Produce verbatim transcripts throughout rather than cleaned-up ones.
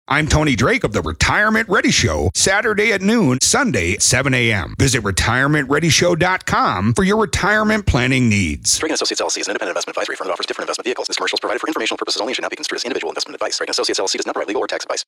I'm Tony Drake of the Retirement Ready Show, Saturday at noon, Sunday at seven a.m. Visit retirement ready show dot com for your retirement planning needs. Drake and Associates L L C is an independent investment advisory firm that offers different investment vehicles. This commercial is provided for informational purposes only and should not be construed as individual investment advice. Drake and Associates L L C does not provide legal or tax advice.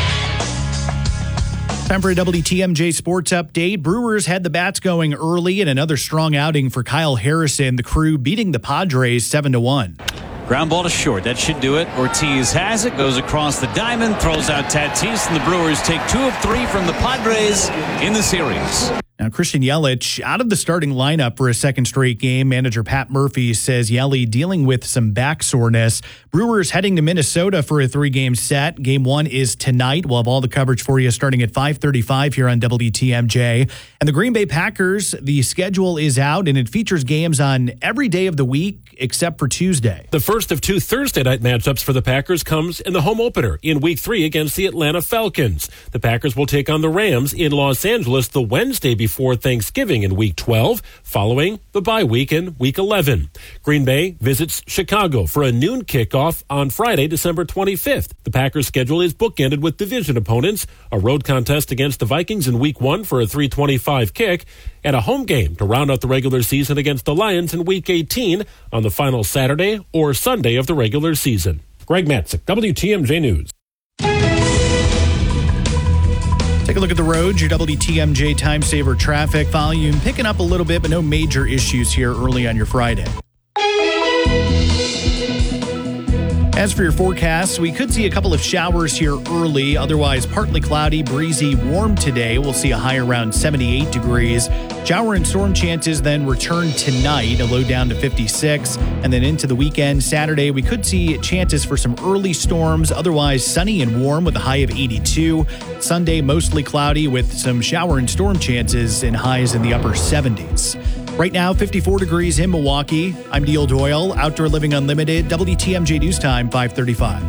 Time for a W T M J Sports Update. Brewers had the bats going early in another strong outing for Kyle Harrison. The Crew beating the Padres seven to one. Ground ball to short. That should do it. Ortiz has it. Goes across the diamond. Throws out Tatis. And the Brewers take two of three from the Padres in the series. Now, Christian Yelich out of the starting lineup for a second straight game. Manager Pat Murphy says Yelich dealing with some back soreness. Brewers heading to Minnesota for a three-game set. Game one is tonight. We'll have all the coverage for you starting at five thirty-five here on W T M J. And the Green Bay Packers, the schedule is out, and it features games on every day of the week except for Tuesday. The first of two Thursday night matchups for the Packers comes in the home opener in Week three against the Atlanta Falcons. The Packers will take on the Rams in Los Angeles the Wednesday before Before Thanksgiving in Week twelve, following the bye week in Week eleven. Green Bay visits Chicago for a noon kickoff on Friday, December twenty-fifth. The Packers' schedule is bookended with division opponents, a road contest against the Vikings in Week one for a three twenty-five kick, and a home game to round out the regular season against the Lions in Week eighteen on the final Saturday or Sunday of the regular season. Greg Matzik, W T M J News. Take a look at the roads. Your W T M J Time Saver traffic volume picking up a little bit, but no major issues here early on your Friday. As for your forecasts, we could see a couple of showers here early. Otherwise, partly cloudy, breezy, warm today. We'll see a high around seventy-eight degrees. Shower and storm chances then return tonight, a low down to fifty-six. And then into the weekend, Saturday, we could see chances for some early storms. Otherwise, sunny and warm with a high of eighty-two. Sunday, mostly cloudy with some shower and storm chances and highs in the upper seventies. Right now, fifty-four degrees in Milwaukee. I'm Neil Doyle, Outdoor Living Unlimited, W T M J News Time, five thirty-five.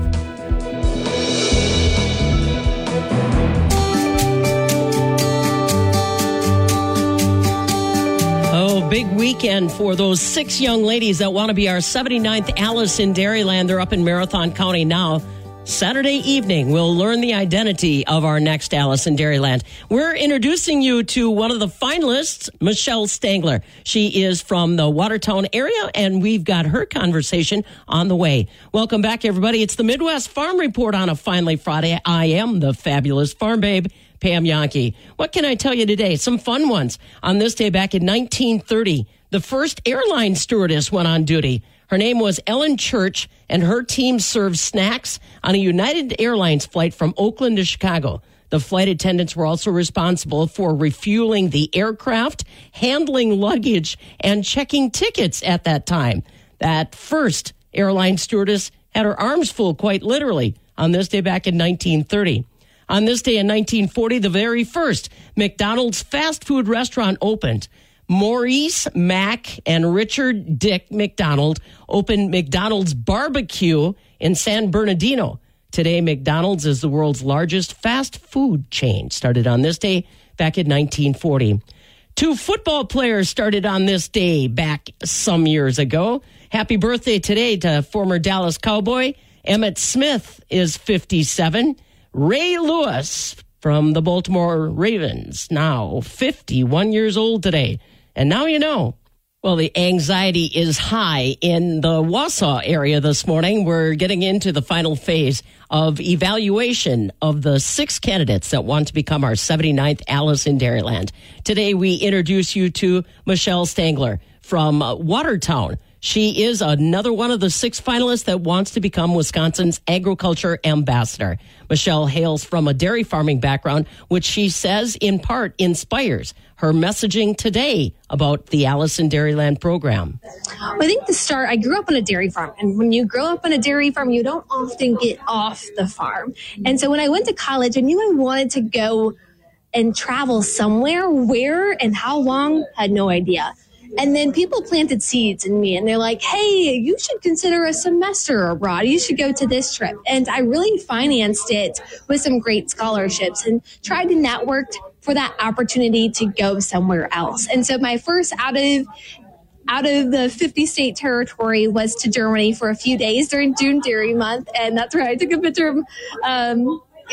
Oh, big weekend for those six young ladies that want to be our seventy-ninth Alice in Dairyland. They're up in Marathon County now. Saturday evening, we'll learn the identity of our next Alice in Dairyland. We're introducing you to one of the finalists, Michelle Stangler. She is from the Watertown area, and we've got her conversation on the way. Welcome back, everybody. It's the Midwest Farm Report on a Finally Friday. I am the fabulous farm babe, Pam Yankee. What can I tell you today? Some fun ones. On this day back in nineteen thirty, the first airline stewardess went on duty. Her name was Ellen Church, and her team served snacks on a United Airlines flight from Oakland to Chicago. The flight attendants were also responsible for refueling the aircraft, handling luggage, and checking tickets at that time. That first airline stewardess had her arms full, quite literally, on this day back in nineteen thirty. On this day in nineteen forty, the very first McDonald's fast food restaurant opened. Maurice Mack and Richard Dick McDonald opened McDonald's Barbecue in San Bernardino. Today, McDonald's is the world's largest fast food chain. Started on this day back in nineteen forty. Two football players started on this day back some years ago. Happy birthday today to former Dallas Cowboy. Emmitt Smith is fifty-seven. Ray Lewis from the Baltimore Ravens, now fifty-one years old today. And now you know. Well, the anxiety is high in the Wausau area this morning. We're getting into the final phase of evaluation of the six candidates that want to become our seventy-ninth Alice in Dairyland. Today, we introduce you to Michelle Stangler from Watertown. She is another one of the six finalists that wants to become Wisconsin's agriculture ambassador. Michelle hails from a dairy farming background, which she says in part inspires her messaging today about the Alice in Dairyland program. Well, I think to start, I grew up on a dairy farm. And when you grow up on a dairy farm, you don't often get off the farm. And so when I went to college, I knew I wanted to go and travel somewhere. Where and how long, had no idea. And then people planted seeds in me, and they're like, hey, you should consider a semester abroad. You should go to this trip. And I really financed it with some great scholarships and tried to network for that opportunity to go somewhere else. And so my first out of out of the fifty state territory was to Germany for a few days during June Dairy Month. And that's where I took a picture of um,